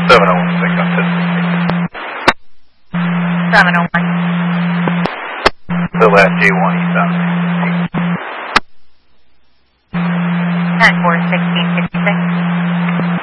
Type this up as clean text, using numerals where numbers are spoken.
7016 on 701. the last J1 eastbound. 10-4, 1666.